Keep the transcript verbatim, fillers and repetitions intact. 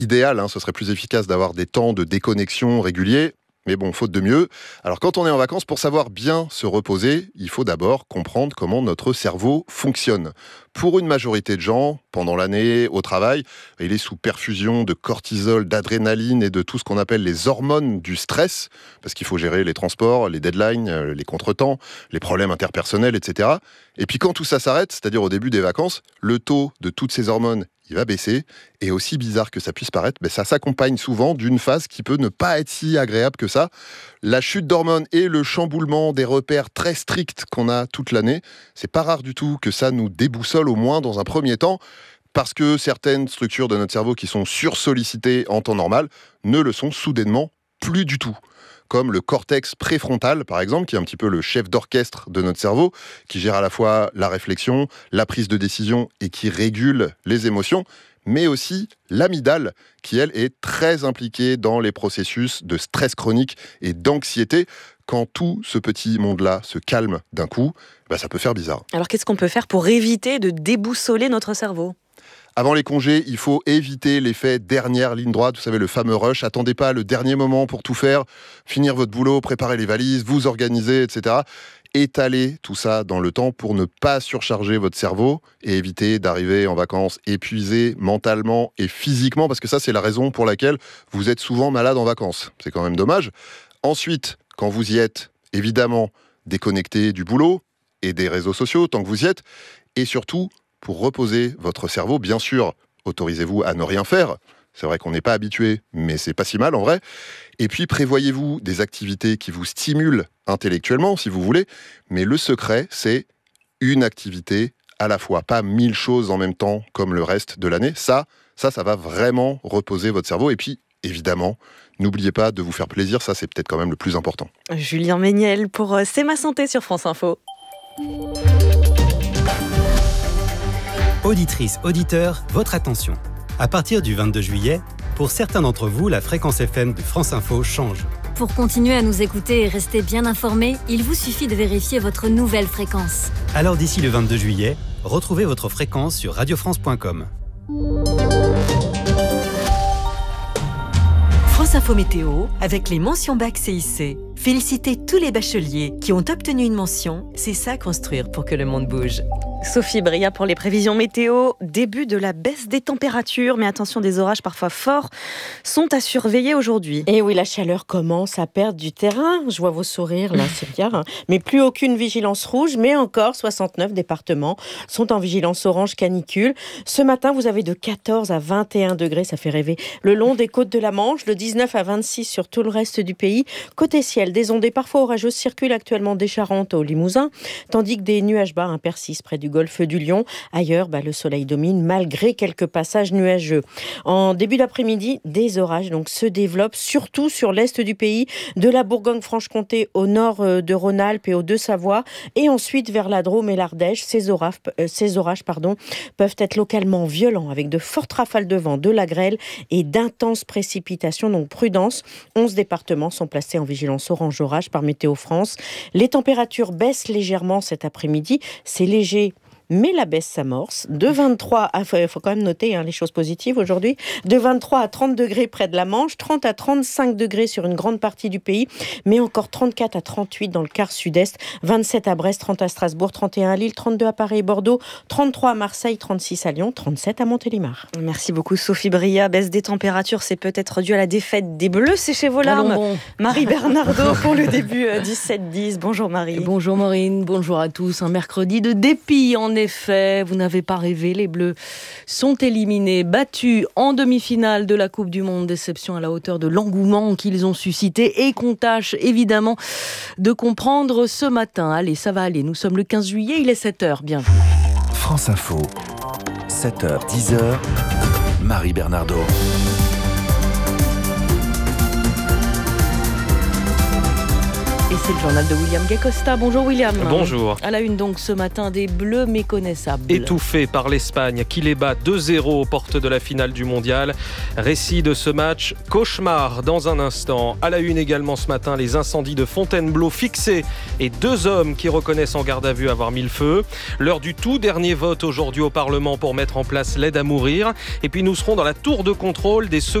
idéal, hein, ce serait plus efficace d'avoir des temps de déconnexion réguliers. Mais bon, faute de mieux. Alors quand on est en vacances, pour savoir bien se reposer, il faut d'abord comprendre comment notre cerveau fonctionne. Pour une majorité de gens, pendant l'année, au travail, il est sous perfusion de cortisol, d'adrénaline et de tout ce qu'on appelle les hormones du stress, parce qu'il faut gérer les transports, les deadlines, les contretemps, les problèmes interpersonnels, et cetera. Et puis quand tout ça s'arrête, c'est-à-dire au début des vacances, le taux de toutes ces hormones, il va baisser. Et aussi bizarre que ça puisse paraître, mais ça s'accompagne souvent d'une phase qui peut ne pas être si agréable que ça. La chute d'hormones et le chamboulement des repères très stricts qu'on a toute l'année, c'est pas rare du tout que ça nous déboussole, au moins dans un premier temps, parce que certaines structures de notre cerveau qui sont sursollicitées en temps normal ne le sont soudainement plus du tout. Comme le cortex préfrontal, par exemple, qui est un petit peu le chef d'orchestre de notre cerveau, qui gère à la fois la réflexion, la prise de décision et qui régule les émotions, mais aussi l'amygdale, qui, elle, est très impliquée dans les processus de stress chronique et d'anxiété. Quand tout ce petit monde-là se calme d'un coup, bah, ça peut faire bizarre. Alors, qu'est-ce qu'on peut faire pour éviter de déboussoler notre cerveau ? Avant les congés, il faut éviter l'effet dernière ligne droite, vous savez, le fameux rush. Attendez pas le dernier moment pour tout faire, finir votre boulot, préparer les valises, vous organiser, et cetera. Étaler tout ça dans le temps pour ne pas surcharger votre cerveau et éviter d'arriver en vacances épuisé mentalement et physiquement, parce que ça, c'est la raison pour laquelle vous êtes souvent malade en vacances. C'est quand même dommage. Ensuite, quand vous y êtes, évidemment, déconnecté du boulot et des réseaux sociaux, tant que vous y êtes, et surtout, pour reposer votre cerveau, bien sûr, autorisez-vous à ne rien faire. C'est vrai qu'on n'est pas habitué, mais c'est pas si mal en vrai. Et puis, prévoyez-vous des activités qui vous stimulent intellectuellement, si vous voulez. Mais le secret, c'est une activité à la fois, pas mille choses en même temps comme le reste de l'année. Ça, ça, ça va vraiment reposer votre cerveau. Et puis, évidemment, n'oubliez pas de vous faire plaisir. Ça, c'est peut-être quand même le plus important. Julien Méniel pour C'est ma santé sur France Info. Auditrices, auditeurs, votre attention. À partir du vingt-deux juillet, pour certains d'entre vous, la fréquence F M de France Info change. Pour continuer à nous écouter et rester bien informés, il vous suffit de vérifier votre nouvelle fréquence. Alors d'ici le vingt-deux juillet, retrouvez votre fréquence sur radio france point com. France Info Météo, avec les mentions bac C I C. Félicitez tous les bacheliers qui ont obtenu une mention. C'est ça construire pour que le monde bouge. Sophie Bria pour les prévisions météo. Début de la baisse des températures, mais attention, des orages parfois forts sont à surveiller aujourd'hui. Et oui, la chaleur commence à perdre du terrain. Je vois vos sourires là, c'est bien. Hein. Mais plus aucune vigilance rouge, mais encore soixante-neuf départements sont en vigilance orange canicule. Ce matin, vous avez de quatorze à vingt et un degrés, ça fait rêver, le long des côtes de la Manche, de dix-neuf à vingt-six sur tout le reste du pays. Côté ciel, des ondées parfois orageuses circulent actuellement des Charentes au Limousin, tandis que des nuages bas hein, persistent près du golfe du Lion. Ailleurs, bah, le soleil domine malgré quelques passages nuageux. En début d'après-midi, des orages donc, se développent, surtout sur l'est du pays, de la Bourgogne-Franche-Comté au nord euh, de Rhône-Alpes et aux Deux-Savoies, et ensuite vers la Drôme et l'Ardèche. Ces orages, euh, ces orages pardon, peuvent être localement violents, avec de fortes rafales de vent, de la grêle et d'intenses précipitations. Donc prudence, onze départements sont placés en vigilance orange orage par Météo France. Les températures baissent légèrement cet après-midi. C'est léger, mais la baisse s'amorce. De vingt-trois, il faut, faut quand même noter hein, les choses positives aujourd'hui, de vingt-trois à trente degrés près de la Manche, trente à trente-cinq degrés sur une grande partie du pays, mais encore trente-quatre à trente-huit dans le quart sud-est, vingt-sept à Brest, trente à Strasbourg, trente et un à Lille, trente-deux à Paris et Bordeaux, trente-trois à Marseille, trente-six à Lyon, trente-sept à Montélimar. Merci beaucoup Sophie Bria. Baisse des températures, c'est peut-être dû à la défaite des Bleus, séchez vos larmes. Bon. Marie Bernardo pour le début du sept dix. Bonjour Marie. Bonjour Maureen, bonjour à tous. Un mercredi de dépit en effet, vous n'avez pas rêvé, les Bleus sont éliminés, battus en demi-finale de la Coupe du Monde. Déception à la hauteur de l'engouement qu'ils ont suscité et qu'on tâche évidemment de comprendre ce matin. Allez, ça va aller, nous sommes le quinze juillet, il est sept heures, bienvenue. France Info, sept heures dix, Marie Bernardo. Et c'est le journal de William Gay-Costa. Bonjour William. Bonjour. À la une donc ce matin, des Bleus méconnaissables. Étouffés par l'Espagne qui les bat deux zéro aux portes de la finale du mondial. Récit de ce match, cauchemar dans un instant. À la une également ce matin, les incendies de Fontainebleau fixés et deux hommes qui reconnaissent en garde à vue avoir mis le feu. L'heure du tout dernier vote aujourd'hui au Parlement pour mettre en place l'aide à mourir. Et puis nous serons dans la tour de contrôle des secours